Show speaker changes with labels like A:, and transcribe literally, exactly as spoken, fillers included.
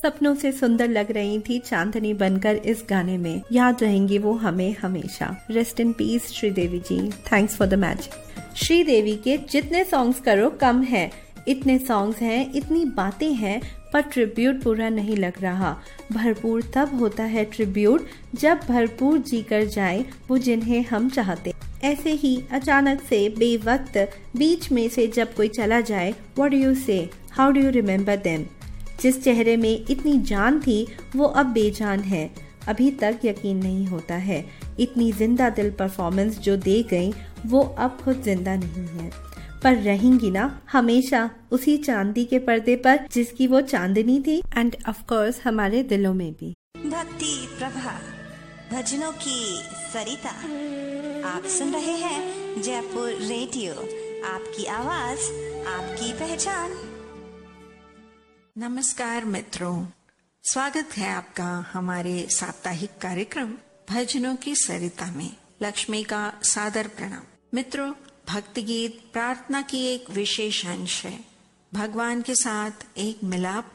A: सपनों से सुंदर लग रही थी चांदनी बनकर इस गाने में। याद रहेंगी वो हमें हमेशा। Rest in peace Sridevi ji, thanks for the magic. Sridevi के जितने सॉन्ग्स करो कम है। इतने सॉन्ग्स हैं, इतनी बातें हैं, पर ट्रिब्यूट पूरा नहीं लग रहा। भरपूर तब होता है ट्रिब्यूट जब भरपूर जीकर जाए वो जिन्हें हम चाहते। ऐसे ही अचानक से बेवक्त बीच में से जब कोई चला जाए, व्हाट डू यू से, how do you remember them. जिस चेहरे में इतनी जान थी वो अब बेजान है, अभी तक यकीन नहीं होता है। इतनी जिंदा दिल परफॉर्मेंस जो दे गई वो अब खुद जिंदा नहीं है, पर रहेंगी ना हमेशा उसी चांदी के पर्दे पर जिसकी वो चांदनी थी, एंड ऑफ कोर्स हमारे दिलों में भी।
B: भक्ति प्रभा, भजनों की सरिता, आप सुन रहे हैं जयपुर रेडियो, आपकी आवाज आपकी पहचान।
C: नमस्कार मित्रों, स्वागत है आपका हमारे साप्ताहिक कार्यक्रम भजनों की सरिता में। लक्ष्मी का सादर प्रणाम। मित्रों, भक्ति गीत प्रार्थना की एक विशेष अंश है। भगवान के साथ एक मिलाप